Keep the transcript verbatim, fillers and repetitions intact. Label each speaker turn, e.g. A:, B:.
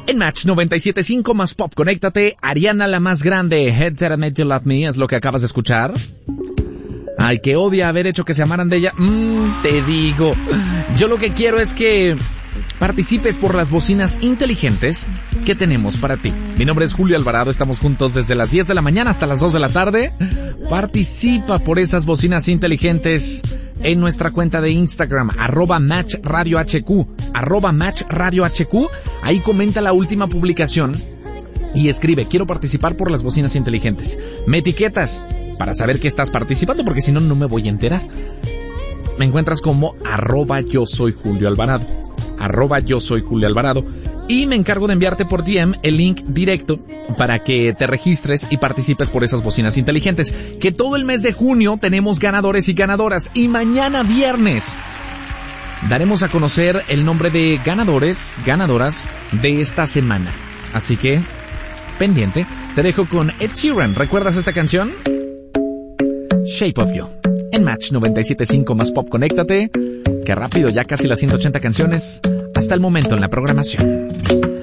A: En Match noventa y siete punto cinco más pop, conéctate. Ariana la más grande, Head That I Made You Love Me, es lo que acabas de escuchar. Al que odia haber hecho que se amaran de ella, mmm, te digo. Yo lo que quiero es que participes por las bocinas inteligentes que tenemos para ti. Mi nombre es Julio Alvarado, estamos juntos desde las diez de la mañana hasta las dos de la tarde. Participa por esas bocinas inteligentes en nuestra cuenta de Instagram, arroba Match Radio H Q, arroba Match Radio H Q. Ahí comenta la última publicación y escribe, quiero participar por las bocinas inteligentes. Me etiquetas para saber que estás participando, porque si no, no me voy a enterar. Me encuentras como arroba yo soy Julio Alvarado. Arroba yo soy Julio Alvarado. Y me encargo de enviarte por D M el link directo para que te registres y participes por esas bocinas inteligentes. Que todo el mes de junio tenemos ganadores y ganadoras. Y mañana viernes daremos a conocer el nombre de ganadores, ganadoras de esta semana. Así que, pendiente. Te dejo con Ed Sheeran. ¿Recuerdas esta canción? Shape of You. En Match noventa y siete punto cinco más pop, conéctate. Qué rápido, ya casi las ciento ochenta canciones hasta el momento en la programación.